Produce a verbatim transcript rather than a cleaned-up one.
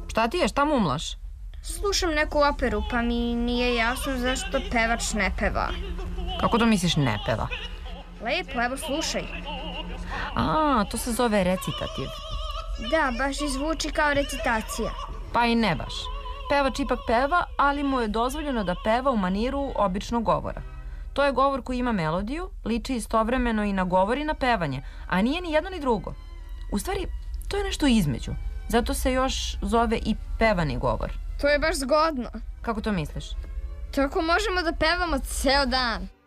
Šta ti je, šta mumlaš? Slušam neku operu, pa mi nije jasno zašto pevač ne peva. Kako to misliš ne peva? Lepo, evo slušaj. A, to se zove recitativ. Da, baš i zvuči kao recitacija. Pa i ne baš. Pevač ipak peva, ali mu je dozvoljeno da peva u maniru običnog govora. To je govor koji ima melodiju, liči istovremeno i na govor i na pevanje, a nije ni jedno ni drugo. U stvari, to je nešto između. Zato se još zove i pevani govor. To je baš zgodno. Kako to misliš? Tako možemo da pevamo ceo dan.